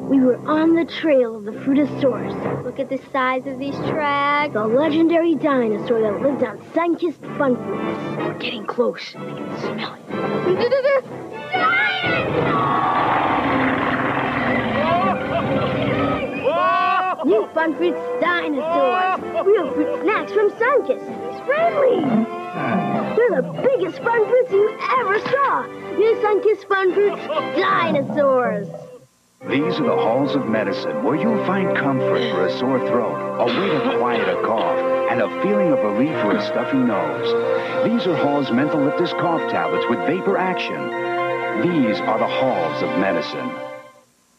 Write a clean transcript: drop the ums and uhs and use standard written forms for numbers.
We were on the trail of the Fruitosaurus. Look at the size of these tracks. The legendary dinosaur that lived on sun-kissed fun fruits. We're getting close. I can smell it. New Fun Fruits dinosaurs. Real fruit snacks from Sunkiss. He's friendly. They're the biggest fun fruits you ever saw. New Sunkiss Fun Fruits dinosaurs. These are the halls of medicine where you'll find comfort for a sore throat, a way to quiet a cough, and a feeling of relief for a stuffy nose. These are Hall's Menthol Cough Tablets with vapor action. These are the halls of medicine.